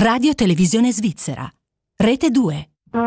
Radio Televisione Svizzera. Rete 2.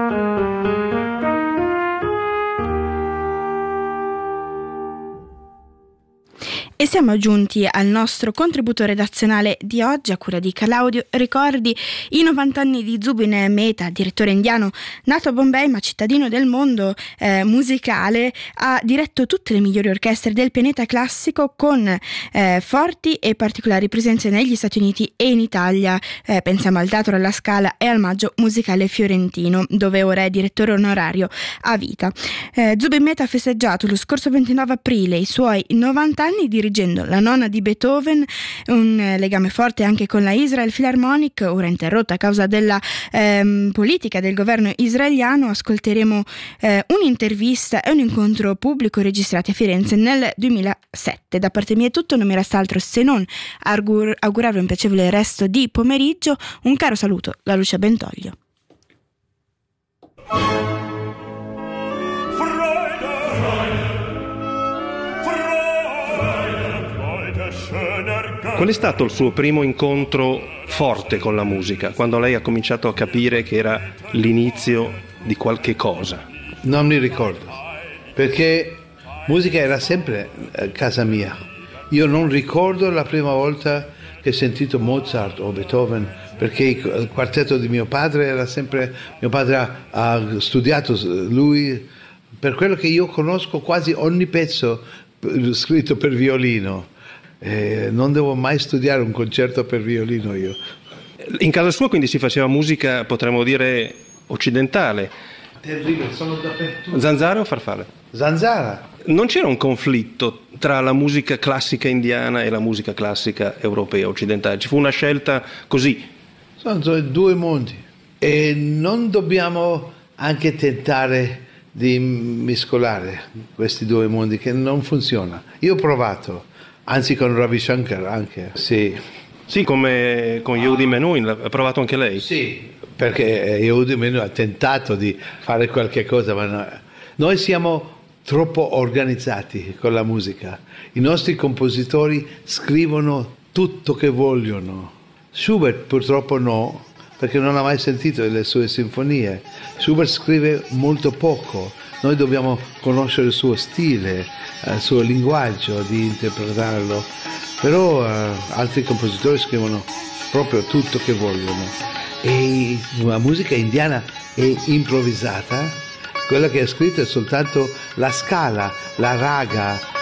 E siamo giunti al nostro contributo redazionale di oggi a cura di Claudio Ricordi. I 90 anni di Zubin Mehta, direttore indiano nato a Bombay ma cittadino del mondo musicale, ha diretto tutte le migliori orchestre del pianeta classico con forti e particolari presenze negli Stati Uniti e in Italia. Pensiamo al Teatro alla Scala e al Maggio Musicale Fiorentino, dove ora è direttore onorario a vita. Zubin Mehta ha festeggiato lo scorso 29 aprile i suoi 90 anni dirigendo la nona di Beethoven, un legame forte anche con la Israel Philharmonic, ora interrotta a causa della politica del governo israeliano. Ascolteremo un'intervista e un incontro pubblico registrati a Firenze nel 2007. Da parte mia è tutto, non mi resta altro se non augurarvi un piacevole resto di pomeriggio. Un caro saluto da Lucia Bentoglio. Qual è stato il suo primo incontro forte con la musica, quando lei ha cominciato a capire che era l'inizio di qualche cosa? Non mi ricordo, perché musica era sempre casa mia. Io non ricordo la prima volta che ho sentito Mozart o Beethoven, perché il quartetto di mio padre era sempre... Mio padre ha studiato lui, per quello che io conosco quasi ogni pezzo scritto per violino. Non devo mai studiare un concerto per violino io. In casa sua quindi si faceva musica, potremmo dire, occidentale. Terribile, sono dappertutto. Zanzara o farfalle? Zanzara. Non c'era un conflitto tra la musica classica indiana e la musica classica europea, occidentale? Ci fu una scelta così? Sono due mondi e non dobbiamo anche tentare di mescolare questi due mondi, che non funziona. Io ho provato. Anzi, con Ravi Shankar anche, sì. Sì, come con Yehudi Menuhin, ha provato anche lei? Sì, perché Yehudi Menuhin ha tentato di fare qualche cosa, ma no. Noi siamo troppo organizzati con la musica. I nostri compositori scrivono tutto che vogliono. Schubert purtroppo no, perché non ha mai sentito le sue sinfonie. Schubert scrive molto poco. Noi dobbiamo conoscere il suo stile, il suo linguaggio di interpretarlo, però altri compositori scrivono proprio tutto che vogliono. E la musica indiana è improvvisata, quella che è scritta è soltanto la scala, la raga,